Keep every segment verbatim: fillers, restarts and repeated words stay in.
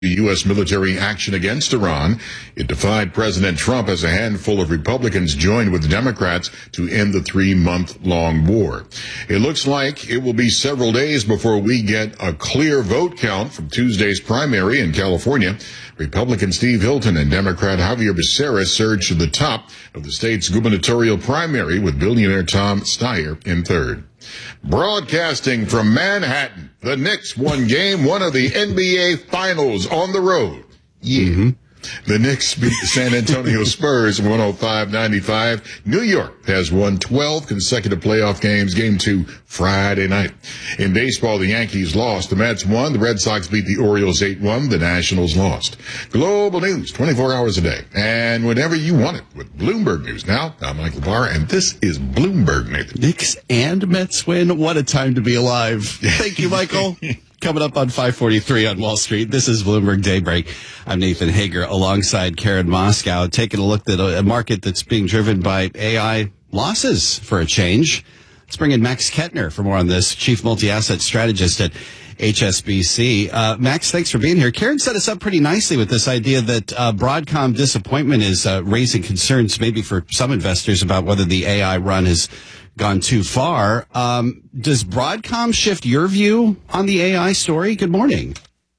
U S military action against Iran. It defied President Trump as a handful of Republicans joined with Democrats to end the three-month-long war. It looks like it will be several days before we get a clear vote count from Tuesday's primary in California. Republican Steve Hilton and Democrat Javier Becerra surged to the top of the state's gubernatorial primary with billionaire Tom Steyer in third. Broadcasting from Manhattan, the Knicks won game one of the N B A Finals on the road. Yeah. Mm-hmm. The Knicks beat the San Antonio Spurs one oh five ninety-five. New York has won twelve consecutive playoff games. Game two Friday night. In baseball, the Yankees lost. The Mets won. The Red Sox beat the Orioles eight one. The Nationals lost. Global news, twenty-four hours a day. And whenever you want it with Bloomberg News. Now, I'm Michael Barr, and this is Bloomberg, Nathan. Knicks and Mets win. What a time to be alive. Thank you, Michael. Coming up on five forty-three on Wall Street, this is Bloomberg Daybreak. I'm Nathan Hager alongside Karen Moscow, taking a look at a market that's being driven by A I losses for a change. Let's bring in Max Kettner for more on this, Chief Multi-Asset Strategist at H S B C. Uh, Max, thanks for being here. Karen set us up pretty nicely with this idea that uh, Broadcom disappointment is uh, raising concerns maybe for some investors about whether the A I run has gone too far. Um, does Broadcom shift your view on the A I story? Good morning.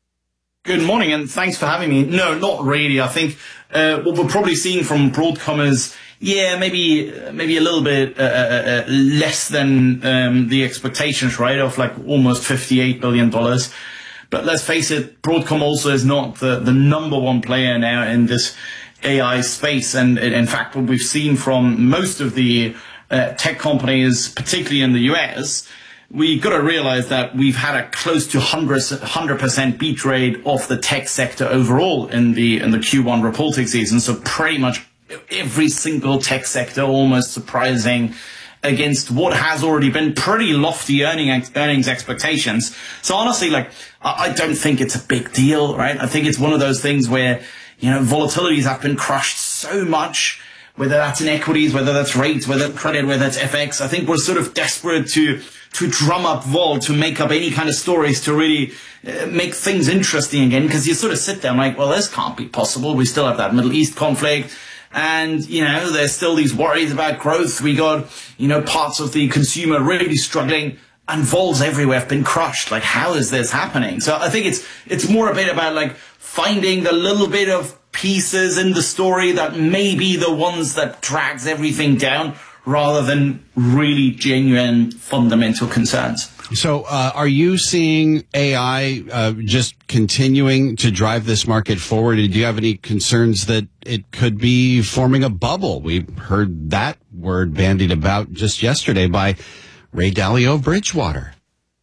Good morning, and thanks for having me. No, not really. I think uh, what we're probably seeing from Broadcom is, yeah, maybe maybe a little bit uh, uh, less than um, the expectations, right, of like almost fifty-eight billion dollars. But let's face it, Broadcom also is not the, the number one player now in this A I space. And in fact, what we've seen from most of the Uh, tech companies, particularly in the U S, we got to realize that we've had a close to one hundred percent beat rate of the tech sector overall in the in the Q one reporting season. So pretty much every single tech sector almost surprising against what has already been pretty lofty earning earnings expectations. So honestly, like, I don't think it's a big deal, right? I think it's one of those things where, you know, volatilities have been crushed so much, whether that's in equities, whether that's rates, whether it's credit, whether it's F X. I think we're sort of desperate to to drum up vol, to make up any kind of stories, to really uh, make things interesting again, because you sort of sit there and like, well, this can't be possible. We still have that Middle East conflict, and, you know, there's still these worries about growth. We got, you know, parts of the consumer really struggling, and vols everywhere have been crushed. Like, how is this happening? So I think it's it's more a bit about, like, finding the little bit of pieces in the story that may be the ones that drags everything down, rather than really genuine fundamental concerns. So uh, are you seeing A I uh, just continuing to drive this market forward? Do you have any concerns that it could be forming a bubble? We heard that word bandied about just yesterday by Ray Dalio of Bridgewater.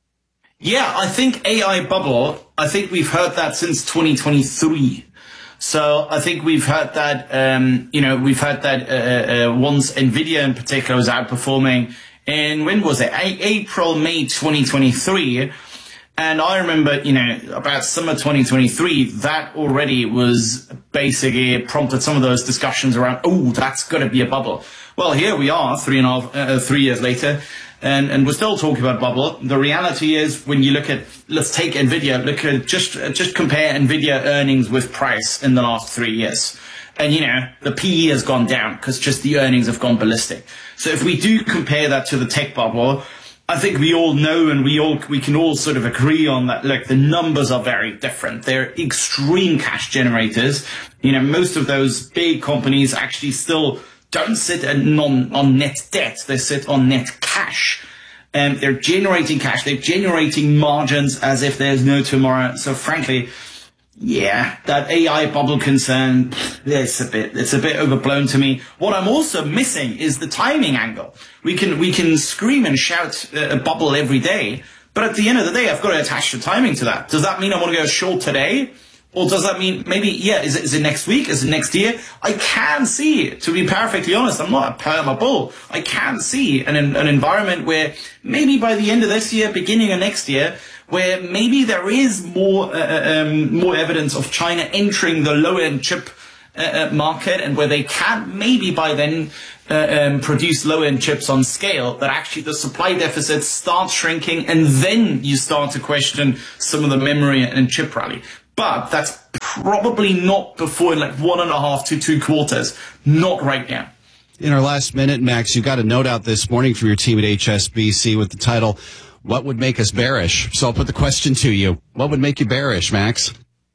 Yeah, I think A I bubble, I think we've heard that since twenty twenty-three. So I think we've heard that, um, you know, we've heard that uh, uh, once NVIDIA in particular was outperforming in, when was it? A- April, May twenty twenty-three. And I remember, you know, about summer twenty twenty-three, that already was basically prompted some of those discussions around, oh, that's got to be a bubble. Well, here we are, three and a half, uh, three years later. And, and we're still talking about bubble. The reality is, when you look at, let's take NVIDIA, look at, just, just compare NVIDIA earnings with price in the last three years. And, you know, the P E has gone down because just the earnings have gone ballistic. So if we do compare that to the tech bubble, I think we all know, and we all, we can all sort of agree on that. Look, the numbers are very different. They're extreme cash generators. You know, most of those big companies actually still don't sit on, on net debt. They sit on net cash. And they're generating cash. They're generating margins as if there's no tomorrow. So frankly, yeah, that A I bubble concern, it's a bit, it's a bit overblown to me. What I'm also missing is the timing angle. We can, we can scream and shout a bubble every day, but at the end of the day, I've got to attach the timing to that. Does that mean I want to go short today? Or does that mean maybe, yeah, is it, is it next week? Is it next year? I can see, to be perfectly honest, I'm not a perma bull. I can see an, an environment where maybe by the end of this year, beginning of next year, where maybe there is more, uh, um, more evidence of China entering the low-end chip uh, market, and where they can maybe by then uh, um, produce low-end chips on scale, that actually the supply deficit starts shrinking, and then you start to question some of the memory and chip rally. but that's probably not before like one and a half to two quarters. Not right now. In our last minute, Max, you got a note out this morning from your team at H S B C with the title, "What Would Make Us Bearish?" So I'll put the question to you. What would make you bearish, Max?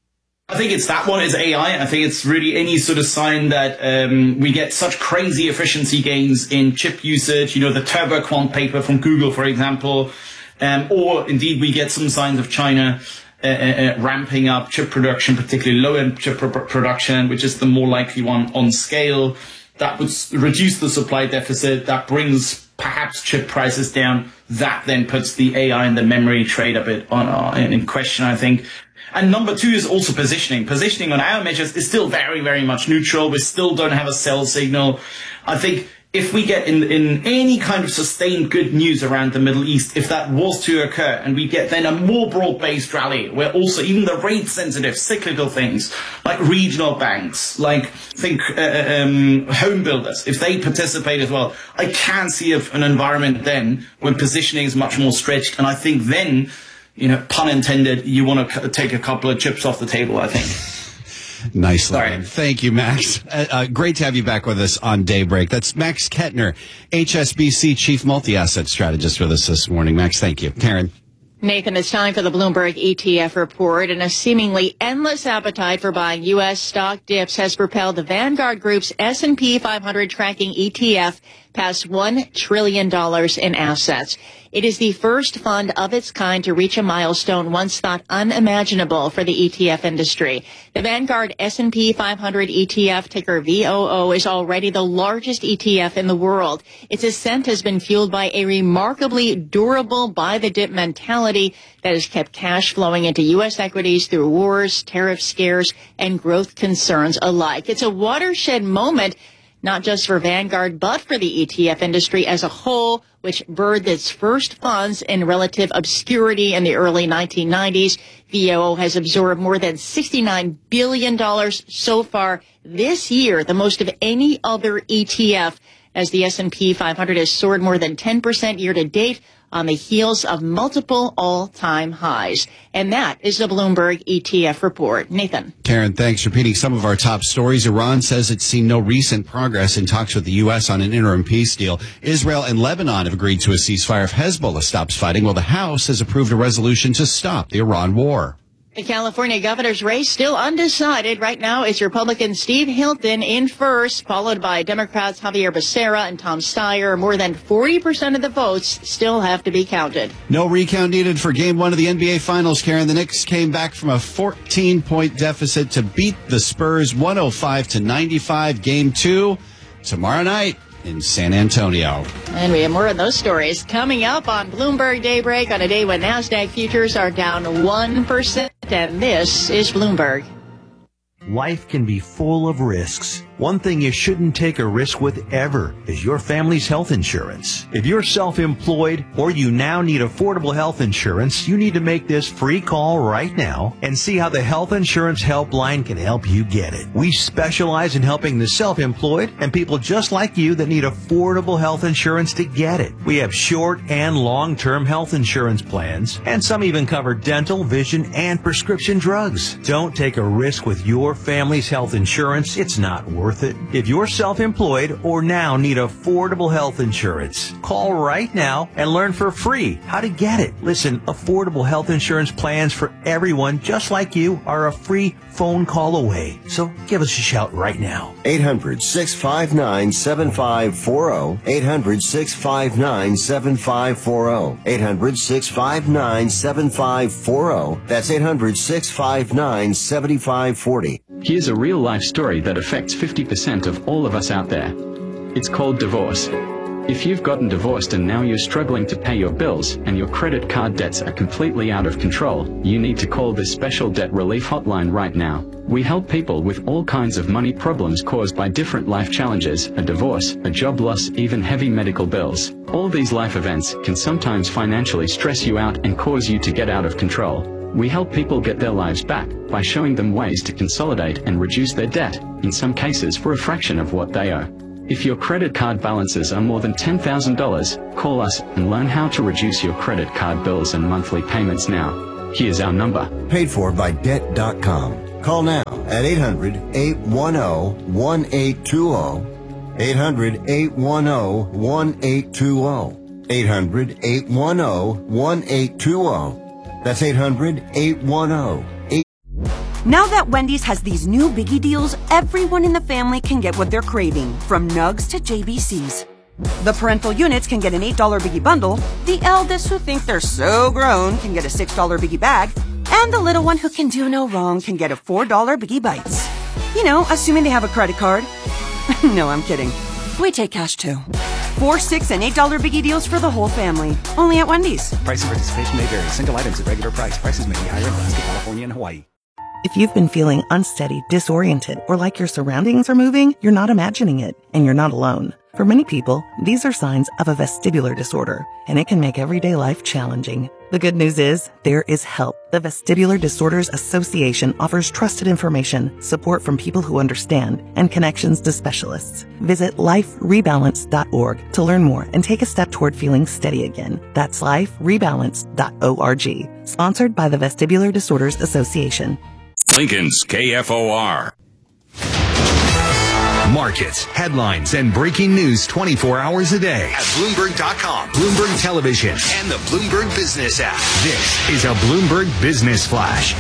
I think it's that one, is A I. I think it's really any sort of sign that um, we get such crazy efficiency gains in chip usage, you know, the TurboQuant paper from Google, for example, um, or indeed we get some signs of China uh, uh, ramping up chip production, particularly low-end chip pr- production, which is the more likely one on scale. That would reduce the supply deficit. That brings perhaps chip prices down. That then puts the A I and the memory trade a bit on uh, in question, I think. And number two is also positioning. Positioning on our measures is still very, very much neutral. We still don't have a sell signal. I think if we get in, in any kind of sustained good news around the Middle East, if that was to occur, and we get then a more broad-based rally, where also even the rate-sensitive cyclical things, like regional banks, like think uh, um, home builders, if they participate as well, I can see a, an environment then when positioning is much more stretched. And I think then, you know, pun intended, you want to c- take a couple of chips off the table, I think. Nicely. Sorry. Thank you, Max. Uh, uh, great to have you back with us on Daybreak. That's Max Kettner, H S B C Chief Multi-Asset Strategist with us this morning. Max, thank you. Karen. Nathan, it's time for the Bloomberg E T F report, and a seemingly endless appetite for buying U S stock dips has propelled the Vanguard Group's S and P five hundred tracking E T F past one trillion dollars in assets. It is the first fund of its kind to reach a milestone once thought unimaginable for the E T F industry. The Vanguard S and P five hundred E T F, ticker V O O, is already the largest E T F in the world. Its ascent has been fueled by a remarkably durable buy-the-dip mentality that has kept cash flowing into U S equities through wars, tariff scares, and growth concerns alike. It's a watershed moment, not just for Vanguard, but for the E T F industry as a whole, which birthed its first funds in relative obscurity in the early nineteen nineties. V O O has absorbed more than sixty-nine billion dollars so far this year, the most of any other E T F, as the S and P five hundred has soared more than ten percent year to date on the heels of multiple all-time highs. And that is the Bloomberg E T F report. Nathan. Karen, thanks. Repeating some of our top stories, Iran says it's seen no recent progress in talks with the U S on an interim peace deal. Israel and Lebanon have agreed to a ceasefire if Hezbollah stops fighting, while the House has approved a resolution to stop the Iran war. The California governor's race still undecided. Right now, it's Republican Steve Hilton in first, followed by Democrats Javier Becerra and Tom Steyer. More than forty percent of the votes still have to be counted. No recount needed for game one of the N B A Finals, Karen. The Knicks came back from a fourteen-point deficit to beat the Spurs one oh five to ninety-five. Game two tomorrow night in San Antonio. And we have more of those stories coming up on Bloomberg Daybreak on a day when NASDAQ futures are down one percent. And this is Bloomberg. Life can be full of risks. One thing you shouldn't take a risk with ever is your family's health insurance. If you're self-employed or you now need affordable health insurance, you need to make this free call right now and see how the Health Insurance Helpline can help you get it. We specialize in helping the self-employed and people just like you that need affordable health insurance to get it. We have short and long-term health insurance plans, and some even cover dental, vision, and prescription drugs. Don't take a risk with your family's health insurance. It's not worth it. If you're self-employed or now need affordable health insurance, call right now and learn for free how to get it. Listen, affordable health insurance plans for everyone just like you are a free phone call away. So give us a shout right now. eight hundred, six five nine, seven five four zero. eight hundred, six five nine, seven five four zero. eight hundred, six five nine, seven five four zero. That's eight hundred, six five nine, seven five four zero. Here's a real-life story that affects fifty percent of all of us out there. It's called divorce. If you've gotten divorced and now you're struggling to pay your bills and your credit card debts are completely out of control, you need to call this special debt relief hotline right now. We help people with all kinds of money problems caused by different life challenges, a divorce, a job loss, even heavy medical bills. All these life events can sometimes financially stress you out and cause you to get out of control. We help people get their lives back by showing them ways to consolidate and reduce their debt, in some cases for a fraction of what they owe. If your credit card balances are more than ten thousand dollars, call us and learn how to reduce your credit card bills and monthly payments now. Here's our number. Paid for by debt dot com. Call now at eight hundred, eight one zero, one eight two zero. eight hundred, eight one zero, one eight two zero. eight hundred, eight one zero, one eight two zero. That's eight hundred, eight one zero, eight. Now that Wendy's has these new biggie deals, everyone in the family can get what they're craving, from nugs to J B Cs. The parental units can get an eight dollar biggie bundle, the eldest who think they're so grown can get a six dollar biggie bag, and the little one who can do no wrong can get a four dollar biggie bites. You know, assuming they have a credit card. No, I'm kidding. We take cash too. Four, six, and eight dollar biggie deals for the whole family. Only at Wendy's. Price and participation may vary. Single items at regular price. Prices may be higher in Alaska, California, and Hawaii. If you've been feeling unsteady, disoriented, or like your surroundings are moving, you're not imagining it, and you're not alone. For many people, these are signs of a vestibular disorder, and it can make everyday life challenging. The good news is, there is help. The Vestibular Disorders Association offers trusted information, support from people who understand, and connections to specialists. Visit life rebalance dot org to learn more and take a step toward feeling steady again. That's life rebalance dot org. Sponsored by the Vestibular Disorders Association. Lincoln's K F O R. Markets, headlines, and breaking news twenty-four hours a day at Bloomberg dot com, Bloomberg Television, and the Bloomberg Business app. This is a Bloomberg Business Flash.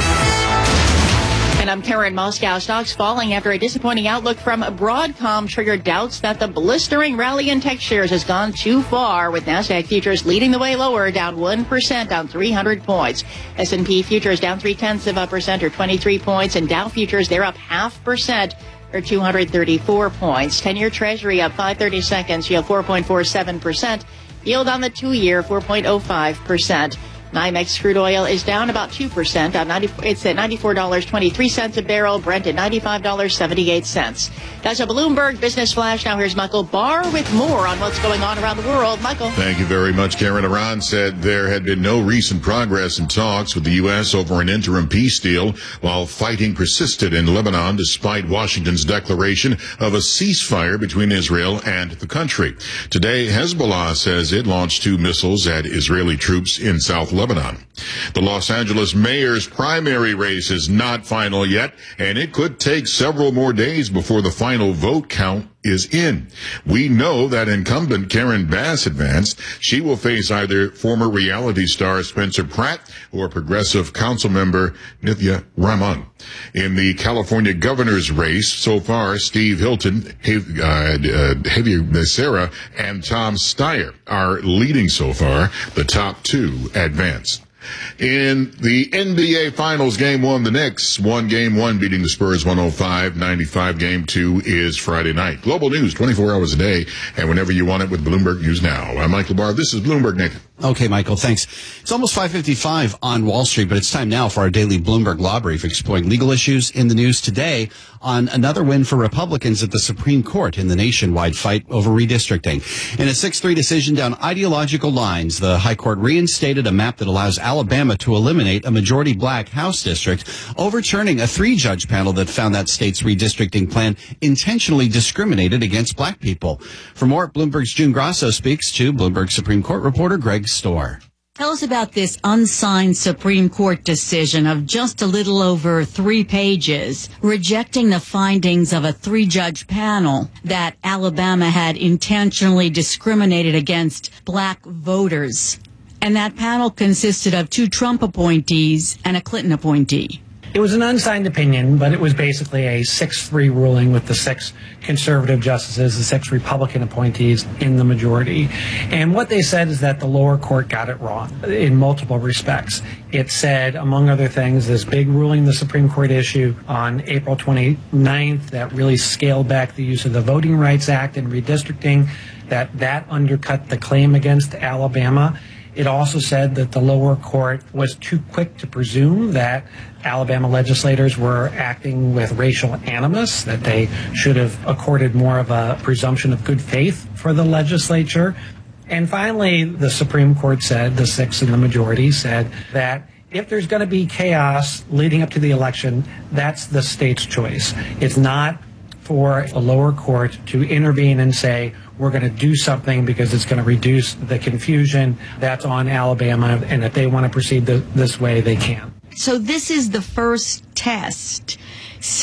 And I'm Karen Moscow. Stocks falling after a disappointing outlook from Broadcom triggered doubts that the blistering rally in tech shares has gone too far, with NASDAQ futures leading the way lower, down one percent on three hundred points. S and P futures down three-tenths of a percent or twenty-three points, and Dow futures, they're up half percent or two hundred thirty-four points. ten-year Treasury up five thirty-seconds, yield four point four seven percent. Yield on the two-year, four point oh five percent. NYMEX crude oil is down about two percent. On ninety, it's at ninety-four dollars and twenty-three cents a barrel. Brent at ninety-five dollars and seventy-eight cents. That's a Bloomberg Business Flash. Now here's Michael Barr with more on what's going on around the world. Michael. Thank you very much, Karen. Iran said there had been no recent progress in talks with the U S over an interim peace deal, while fighting persisted in Lebanon despite Washington's declaration of a ceasefire between Israel and the country. Today, Hezbollah says it launched two missiles at Israeli troops in South Lebanon. The Los Angeles mayor's primary race is not final yet, and it could take several more days before the final vote count is in. We know that incumbent Karen Bass advanced. She will face either former reality star Spencer Pratt or progressive council member Nithya Raman. In the California governor's race, so far, Steve Hilton, Javier Becerra, and Tom Steyer are leading so far. The top two advance. In the N B A Finals, Game one, the Knicks won Game one, beating the Spurs one oh five ninety-five. Game two is Friday night. Global news, twenty-four hours a day, and whenever you want it with Bloomberg News Now. I'm Michael Barr. This is Bloomberg, Nathan. Okay, Michael, thanks. It's almost five fifty-five on Wall Street, but it's time now for our daily Bloomberg Law Brief, exploring legal issues in the news today on another win for Republicans at the Supreme Court in the nationwide fight over redistricting. In a six three decision down ideological lines, the High Court reinstated a map that allows Alabama to eliminate a majority black House district, overturning a three-judge panel that found that state's redistricting plan intentionally discriminated against black people. For more, Bloomberg's June Grasso speaks to Bloomberg Supreme Court reporter Greg Storr. Tell us about this unsigned Supreme Court decision of just a little over three pages, rejecting the findings of a three-judge panel that Alabama had intentionally discriminated against black voters. And that panel consisted of two Trump appointees and a Clinton appointee. It was an unsigned opinion, but it was basically a six three ruling with the six conservative justices, the six Republican appointees in the majority. And what they said is that the lower court got it wrong in multiple respects. It said, among other things, this big ruling the Supreme Court issued on April twenty-ninth that really scaled back the use of the Voting Rights Act and redistricting, that that undercut the claim against Alabama. It also said that the lower court was too quick to presume that Alabama legislators were acting with racial animus, that they should have accorded more of a presumption of good faith for the legislature. And finally, the Supreme Court said, the six in the majority said, that if there's going to be chaos leading up to the election, that's the state's choice. It's not for a lower court to intervene and say, we're going to do something because it's going to reduce the confusion that's on Alabama, and if they want to proceed th- this way, they can. So this is the first test